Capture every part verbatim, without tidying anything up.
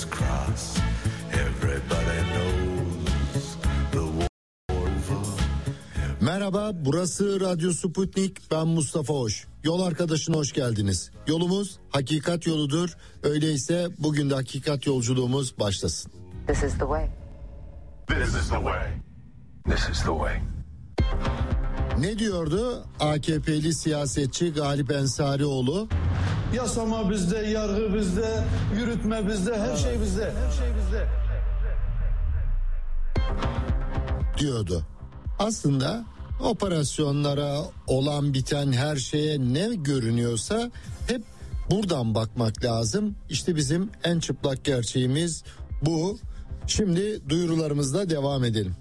fingers crossed. Everybody knows the war over. Merhaba, burası Radyo Sputnik, ben Mustafa Hoş. Yol arkadaşına hoş geldiniz. Yolumuz hakikat yoludur. Öyleyse bugün de hakikat yolculuğumuz başlasın. This is the way. This is the way. This is the way. Ne diyordu A K P'li siyasetçi Galip Ensarioğlu? Yasama bizde, yargı bizde, yürütme bizde, her şey bizde, her şey bizde. Diyordu. Aslında operasyonlara, olan biten her şeye ne görünüyorsa hep buradan bakmak lazım. İşte bizim en çıplak gerçeğimiz bu. Şimdi duyurularımızla devam edelim.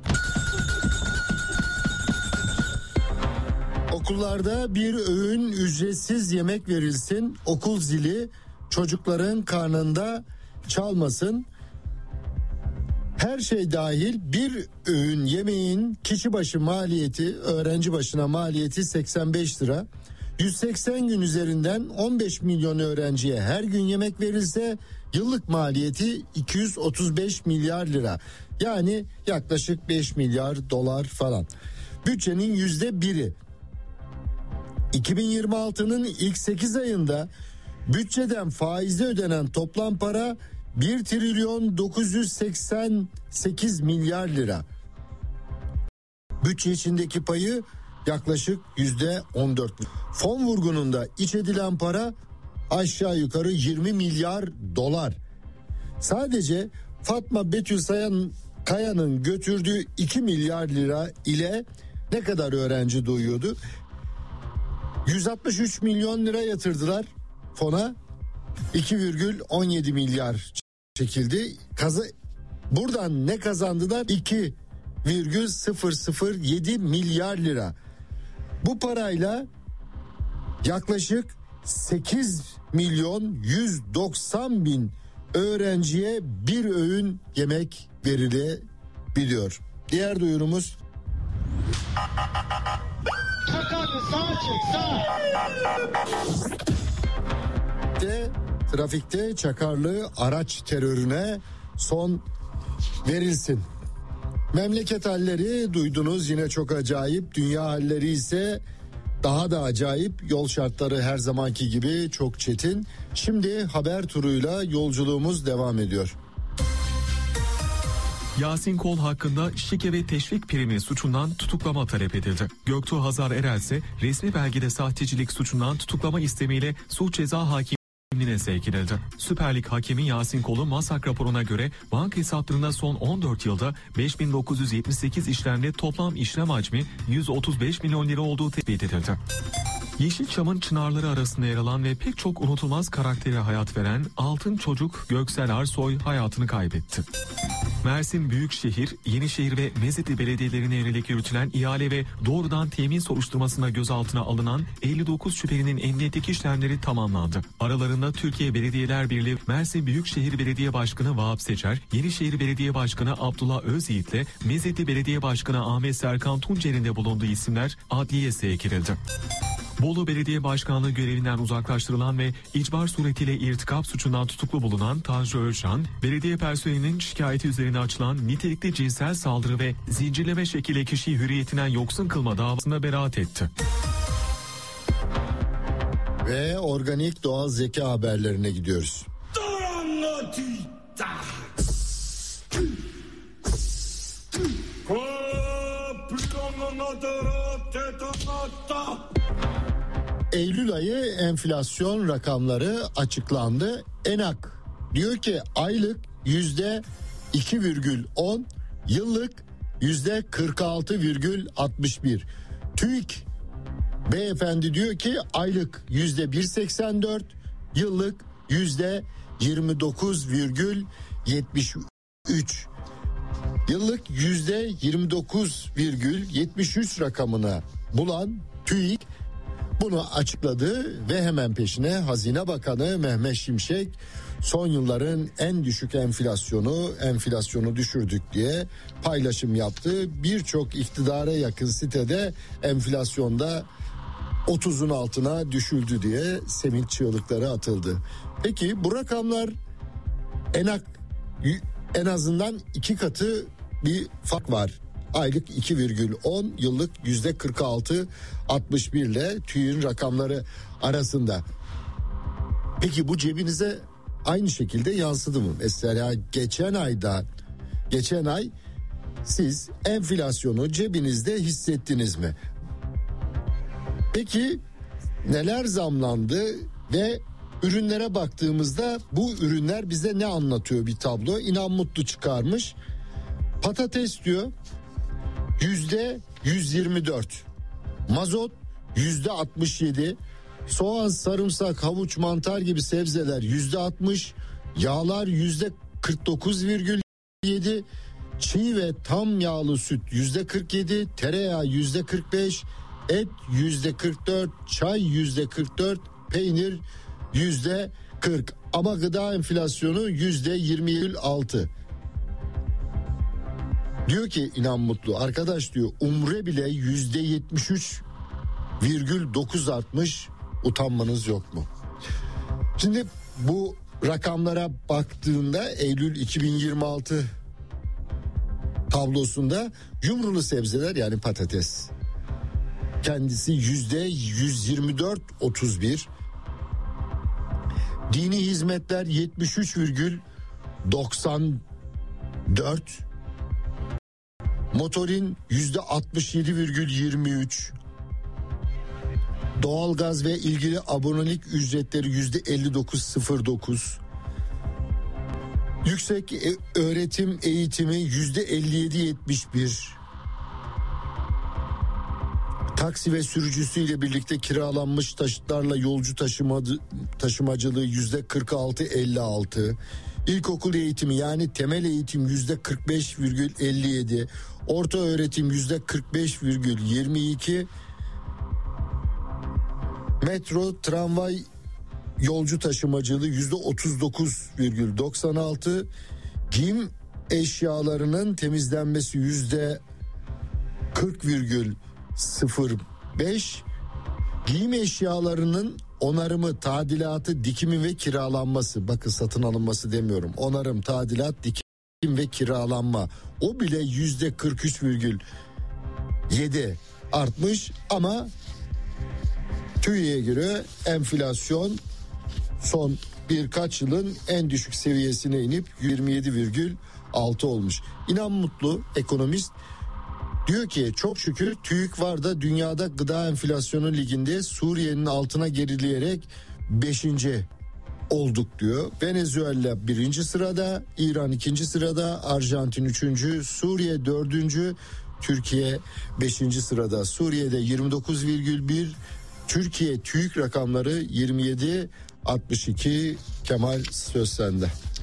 Okullarda bir öğün ücretsiz yemek verilsin. Okul zili çocukların karnında çalmasın. Her şey dahil bir öğün yemeğin kişi başı maliyeti, öğrenci başına maliyeti seksen beş lira. yüz seksen gün üzerinden on beş milyon öğrenciye her gün yemek verilse yıllık maliyeti iki yüz otuz beş milyar lira. Yani yaklaşık beş milyar dolar falan. Bütçenin yüzde biri. iki bin yirmi altının ilk sekiz ayında bütçeden faizle ödenen toplam para bir trilyon dokuz yüz seksen sekiz milyar lira. Bütçe içindeki payı yaklaşık yüzde on dört. Fon vurgununda iç edilen para aşağı yukarı yirmi milyar dolar. Sadece Fatma Betül Sayan Kaya'nın götürdüğü iki milyar lira ile ne kadar öğrenci doyuyordu? yüz altmış üç milyon lira yatırdılar fona. iki virgül on yedi milyar çekildi. Kazı buradan ne kazandılar? iki virgül sıfır sıfır yedi milyar lira. Bu parayla yaklaşık sekiz milyon yüz doksan bin öğrenciye bir öğün yemek verilebiliyor. Diğer duyurumuz. Çakarlı sağa çek, sağa. De, trafikte çakarlı araç terörüne son verilsin. Memleket halleri duydunuz, yine çok acayip. Dünya halleri ise daha da acayip. Yol şartları her zamanki gibi çok çetin. Şimdi haber turuyla yolculuğumuz devam ediyor. Yasin Kol hakkında şike ve teşvik primi suçundan tutuklama talep edildi. Göktuğ Hazar Erel ise resmi belgede sahtecilik suçundan tutuklama istemiyle suç ceza hakimliğine sevk edildi. Süper Lig hakemi Yasin Kol'un masak raporuna göre banka hesaplarında son on dört yılda beş bin dokuz yüz yetmiş sekiz işlemle toplam işlem hacmi yüz otuz beş milyon lira olduğu tespit edildi. Yeşilçam'ın çınarları arasında yer alan ve pek çok unutulmaz karaktere hayat veren altın çocuk Göksel Arsoy hayatını kaybetti. Mersin Büyükşehir, Yenişehir ve Mezitli belediyelerine yönelik yürütülen ihale ve doğrudan temin soruşturmasında gözaltına alınan elli dokuz şüphelinin emniyetteki işlemleri tamamlandı. Aralarında Türkiye Belediyeler Birliği Mersin Büyükşehir Belediye Başkanı Vahap Seçer, Yenişehir Belediye Başkanı Abdullah Özyiğit ile Mezitli Belediye Başkanı Ahmet Serkan Tuncer'in de bulunduğu isimler adliyeye sevk edildi. Bolu Belediye Başkanlığı görevinden uzaklaştırılan ve icbar suretiyle irtikap suçundan tutuklu bulunan Tanju Özcan, belediye personelinin şikayeti üzerine açılan nitelikli cinsel saldırı ve zincirleme şekilde kişiyi hürriyetinden yoksun kılma davasına beraat etti. Ve organik doğal zeka haberlerine gidiyoruz. Eylül ayı enflasyon rakamları açıklandı. ENAK diyor ki aylık yüzde iki virgül on, yıllık yüzde kırk altı virgül altmış bir. TÜİK beyefendi diyor ki aylık yüzde bir virgül seksen dört, yıllık yüzde yirmi dokuz virgül yetmiş üç. Yıllık yüzde yirmi dokuz virgül yetmiş üç rakamına bulan TÜİK bunu açıkladı ve hemen peşine Hazine Bakanı Mehmet Şimşek son yılların en düşük enflasyonu enflasyonu düşürdük diye paylaşım yaptı. Birçok iktidara yakın sitede enflasyonda otuzun altına düşüldü diye sevinç çığlıkları atıldı. Peki bu rakamlar En, en azından iki katı bir fark var. Aylık iki virgül on, yıllık yüzde kırk altı virgül altmış bir ile TÜİK'in rakamları arasında. Peki bu cebinize aynı şekilde yansıdı mı? Mesela geçen ayda, geçen ay siz enflasyonu cebinizde hissettiniz mi? Peki neler zamlandı ve ürünlere baktığımızda bu ürünler bize ne anlatıyor bir tablo? İnan Mutlu çıkarmış. Patates diyor yüzde yüz yirmi dört, mazot yüzde altmış yedi, soğan, sarımsak, havuç, mantar gibi sebzeler yüzde altmış, yağlar yüzde kırk dokuz virgül yedi, çiğ ve tam yağlı süt yüzde kırk yedi, tereyağı yüzde kırk beş, et yüzde kırk dört, çay yüzde kırk dört, peynir yüzde kırk. Ama gıda enflasyonu yüzde yirmi virgül altı. Diyor ki İnan Mutlu, arkadaş diyor umre bile yüzde yetmiş üç virgül dokuz artmış, utanmanız yok mu? Şimdi bu rakamlara baktığında Eylül iki bin yirmi altı tablosunda yumrulı sebzeler yani patates kendisi yüzde yüz yirmi dört virgül otuz bir, dini hizmetler yetmiş üç virgül doksan dört, motorin yüzde altmış yedi virgül yirmi üç, doğalgaz ve ilgili abonelik ücretleri yüzde elli dokuz virgül sıfır dokuz, yüksek öğretim eğitimi yüzde elli yedi virgül yetmiş bir, taksi ve sürücüsüyle birlikte kiralanmış taşıtlarla yolcu taşıma, taşımacılığı yüzde kırk altı virgül elli altı, ilkokul eğitimi yani temel eğitim yüzde kırk beş virgül elli yedi, orta öğretim yüzde kırk beş virgül yirmi iki, metro, tramvay, yolcu taşımacılığı yüzde otuz dokuz virgül doksan altı, giyim eşyalarının temizlenmesi yüzde kırk virgül sıfır beş, giyim eşyalarının onarımı, tadilatı, dikimi ve kiralanması, bakın satın alınması demiyorum, onarım, tadilat, dikim ve kiralanma, o bile yüzde kırk üç virgül yedi artmış. Ama TÜİK'e göre enflasyon son birkaç yılın en düşük seviyesine inip yirmi yedi virgül altı olmuş. İnan Mutlu ekonomist diyor ki çok şükür TÜİK var da dünyada gıda enflasyonu liginde Suriye'nin altına gerileyerek beşinci olduk diyor. Venezuela birinci sırada, İran ikinci sırada, Arjantin üçüncü, Suriye dördüncü, Türkiye beşinci sırada. Suriye'de yirmi dokuz virgül bir, Türkiye TÜİK rakamları yirmi yedi virgül altmış iki. Kemal söz sende.